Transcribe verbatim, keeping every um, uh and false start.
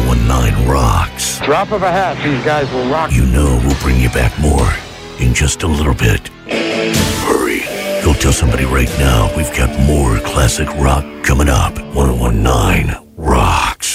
ten nineteen rocks. Drop of a hat, these guys will rock. You know we'll bring you back more in just a little bit. Hurry. Go tell somebody right now we've got more classic rock coming up. ten nineteen Rock.